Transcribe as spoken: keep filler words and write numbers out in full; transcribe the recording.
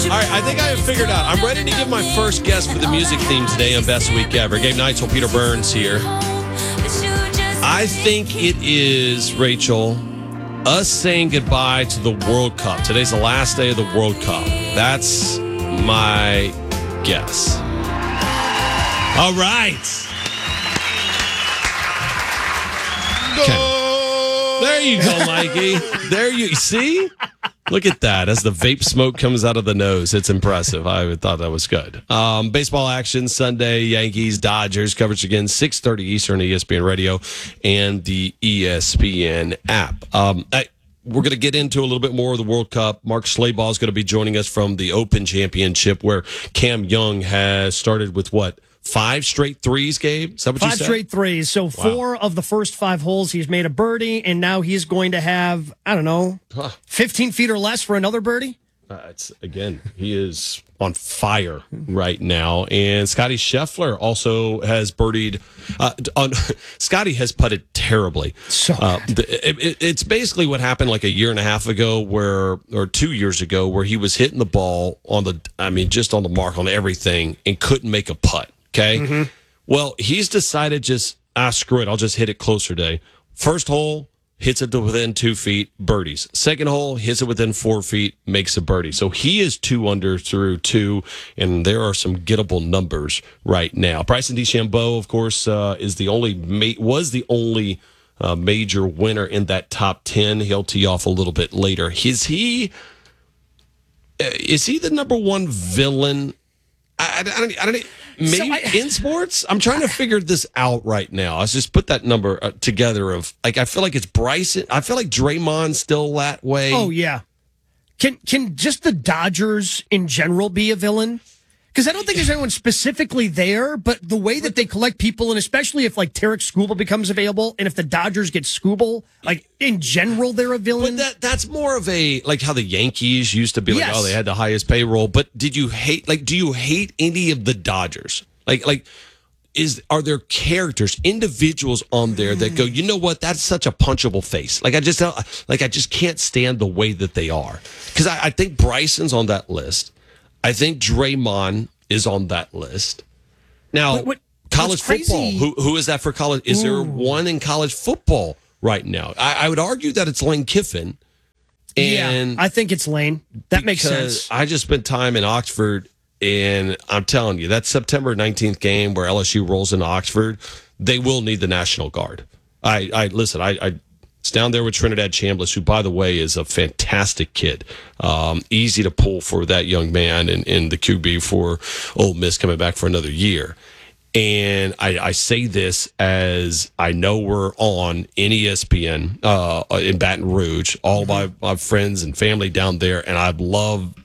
All right, I think I have figured out. I'm ready to give my first guess for the music theme today on Best Week Ever. Gabe Neitzel, Peter Burns here. I think it is, Rachel, us saying goodbye to the World Cup. Today's the last day of the World Cup. That's my guess. All right. Okay. There you go, Mikey. There you see? Look at that. As the vape smoke comes out of the nose, it's impressive. I thought that was good. Um, baseball action Sunday, Yankees, Dodgers, coverage again, six thirty Eastern, E S P N Radio, and the E S P N app. Um, I, we're going to get into a little bit more of the World Cup. Mark Schlabach is going to be joining us from the Open Championship, where Cam Young has started with what? Five straight threes, Gabe? Is that what five you said? straight threes. So wow. four of the first five holes, he's made a birdie, and now he's going to have, I don't know, huh. fifteen feet or less for another birdie? Uh, it's again, he is on fire right now. And Scotty Scheffler also has birdied. Uh, on Scotty has putted terribly. So uh, the, it, it's basically what happened like a year and a half ago, where or two years ago, where he was hitting the ball on the, I mean, just on the mark on everything and couldn't make a putt. Okay. Mm-hmm. Well, he's decided just, ah, screw it. I'll just hit it closer day. First hole, hits it to within two feet, birdies. Second hole, hits it within four feet, makes a birdie. So he is two under through two, and there are some gettable numbers right now. Bryson DeChambeau, of course, uh, is the only ma- was the only uh, major winner in that top ten. He'll tee off a little bit later. Is he? Uh, is he the number one villain? I, I, I don't. I don't Maybe so I, in sports, I'm trying to figure this out right now. I just put that number uh, together of like I feel like it's Bryson. I feel like Draymond's still that way. Oh yeah. Can can just the Dodgers in general be a villain? Because I don't think there's anyone specifically there, but the way that they collect people, and especially if like Tarek Skubal becomes available, and if the Dodgers get Skubal, like in general, they're a villain. But that that's more of a like how the Yankees used to be like, yes. Oh, they had the highest payroll. But did you hate like do you hate any of the Dodgers? Like like is are there characters, individuals on there that go, you know what, that's such a punchable face. Like I just don't, like I just can't stand the way that they are. Because I, I think Bryson's on that list. I think Draymond is on that list. Now, what, what, college football, who who is that for college? Is Ooh. there one in college football right now? I, I would argue that it's Lane Kiffin. And yeah, I think it's Lane. That makes sense. I just spent time in Oxford, and I'm telling you, that September nineteenth game where L S U rolls into Oxford, they will need the National Guard. I, I listen, I, I It's down there with Trinidad Chambliss, who, by the way, is a fantastic kid. Um, easy to pull for that young man, and, and the Q B for Ole Miss coming back for another year. And I, I say this as I know we're on N E S P N uh, in Baton Rouge, all my, my friends and family down there, and I love